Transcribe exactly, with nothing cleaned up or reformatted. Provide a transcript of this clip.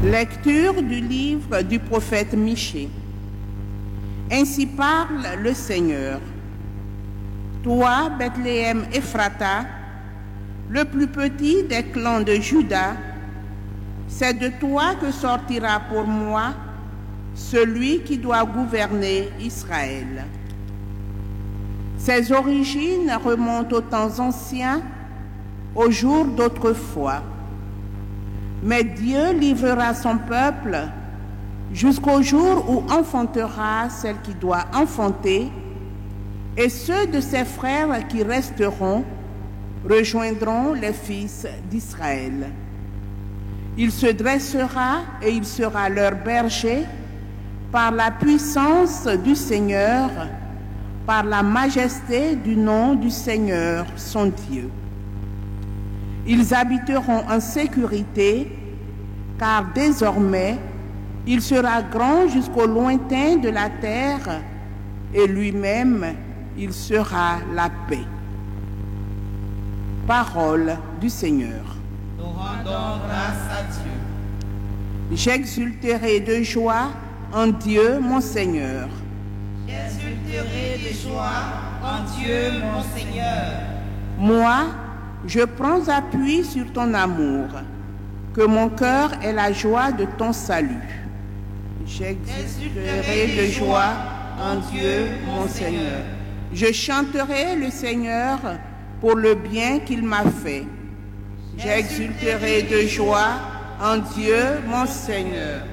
Lecture du livre du prophète Michée. Ainsi parle le Seigneur. Toi, Bethléem Ephrata, le plus petit des clans de Juda, c'est de toi que sortira pour moi celui qui doit gouverner Israël. Ses origines remontent aux temps anciens, aux jours d'autrefois. Mais Dieu livrera son peuple jusqu'au jour où enfantera celle qui doit enfanter, et ceux de ses frères qui resteront rejoindront les fils d'Israël. Il se dressera et il sera leur berger par la puissance du Seigneur, par la majesté du nom du Seigneur, son Dieu. Ils habiteront en sécurité, car désormais, il sera grand jusqu'au lointain de la terre, et lui-même, il sera la paix. Parole du Seigneur. Nous rendons grâce à Dieu. J'exulterai de joie en Dieu, mon Seigneur. J'exulterai de joie en Dieu, mon Seigneur. Moi, je prends appui sur ton amour, que mon cœur ait la joie de ton salut. J'exulterai de joie en Dieu, mon Seigneur. Je chanterai le Seigneur pour le bien qu'il m'a fait. J'exulterai de joie en Dieu, mon Seigneur.